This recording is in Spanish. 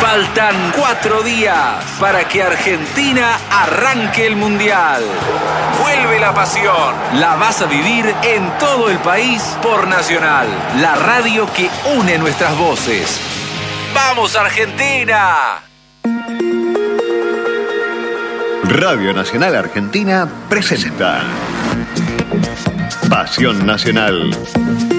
Faltan 4 días para que Argentina arranque el Mundial. Vuelve la pasión. La vas a vivir en todo el país por Nacional, la radio que une nuestras voces. ¡Vamos, Argentina! Radio Nacional Argentina presenta Pasión Nacional.